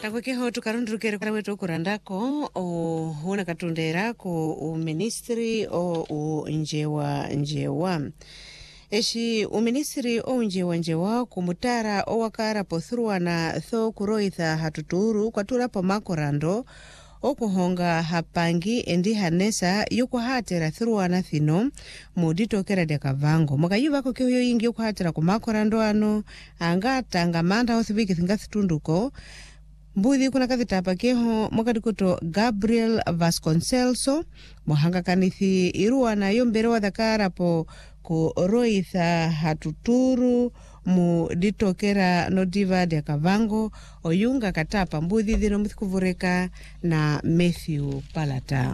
Takwekeho tukarundurukere kwa wetu kurandako o huna katundera ko o ministry o njewa eshi o ministry o njewa kumutara o wakara pothuruana tho kuroitha hatuturu kwa turapo makorando okuhonga hapangi endi hanesa yuko hatera thuruana thino muditokera de kavango makayuva ko kyo yingi yuko hatera ku makorando ano angatanga manda othibiki thingathitunduko mbudhi kuna kathitapa keho mwakatikuto Gabriel Vasconcelso mohanga kanithi iruana yombere wa dhakara po ku roitha hatuturu mu ditokera no diva de kavango oyunga katapa mbudhi dhino mthikuvureka na Matthew Palata.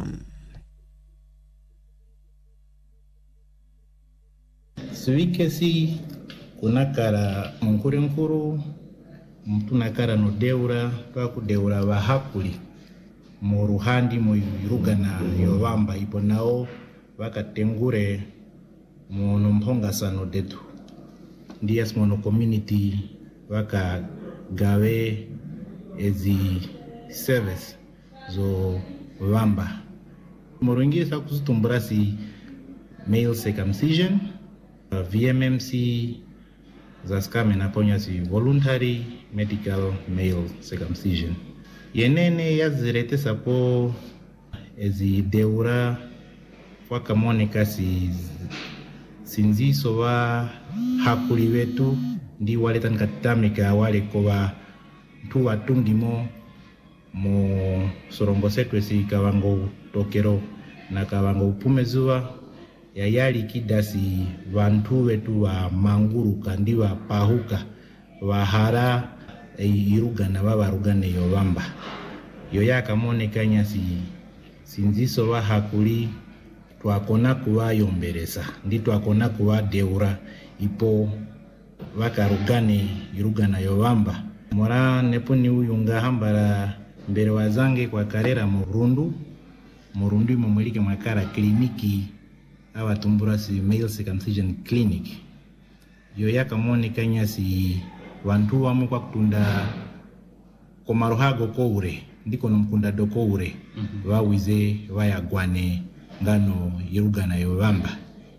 Siwikesi kunakara mkuru mtunakara no deura twakudeura bahakuli mu ruhandi mu Irugana yovamba ipo nao wakatengure mu nomphonga sano detu ndias mono community waka gawe ezi service zo vamba moringisa kustumbirasi male circumcision VMMC zaskame naponya si voluntary medical male circumcision yenene yazirete sapo ezi deura wakamoneka si sinziso wa hakuli wetu ndi waleta nkatamika wale koba tuwa tungimo mo sorongo setwe si kawango tokero na kawango upumezuwa ya yali kidasi vantu wetu wa manguru kandi wa pahuka wa hara Irugana wabarugane yobamba yo yakamoneka nyasi sinziso wa hakuli twakona kuwa yomberesa ndi twakona kuwa deura ipo wakarugane Irugana yobamba mora neponi uyunga hambara mbere wazange kwa karera murundu mumulike mwakara kliniki awatumbura si male circumcision clinic yo yakamoneka nyasi wantu wamu kwa kutunda komaruhago koure ndiko nomkunda dokoure wawize wayagwane ngano Irugana yobamba